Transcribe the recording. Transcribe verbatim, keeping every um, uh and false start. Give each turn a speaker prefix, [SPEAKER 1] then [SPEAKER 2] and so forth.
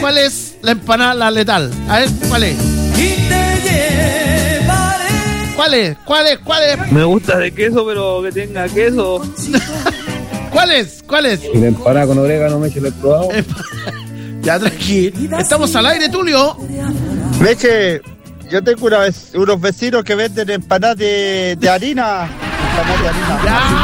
[SPEAKER 1] cuál es la empanada la letal. A ver, ¿cuál es? ¿Cuál es? ¿Cuál es? ¿Cuál es?
[SPEAKER 2] Me gusta de queso, pero que tenga queso.
[SPEAKER 1] ¿Cuál es? ¿Cuál es?
[SPEAKER 3] Y la empanada con orégano, Meche, ¿la he probado?
[SPEAKER 1] Ya, tranquilo. Estamos al aire, Tulio.
[SPEAKER 4] Meche, yo tengo una vez, unos vecinos que venden empanadas de, de harina. Empanadas de harina.
[SPEAKER 1] Ya,